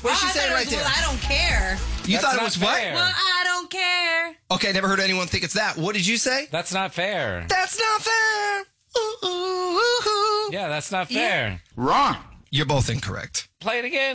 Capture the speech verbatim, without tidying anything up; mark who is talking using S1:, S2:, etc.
S1: What did
S2: Oh,
S1: she
S2: I
S1: say
S2: thought it
S1: right
S2: was,
S1: there?
S2: Well, I don't care.
S1: You
S3: That's
S1: thought it
S3: not
S1: was
S3: fair.
S1: what?
S2: Well, I don't care.
S1: Okay, never heard anyone think it's that. What did you say?
S3: That's not fair.
S1: That's not fair. Ooh, ooh, ooh, ooh.
S3: Yeah, that's not fair.
S1: Wrong. You're both incorrect.
S3: Play it again.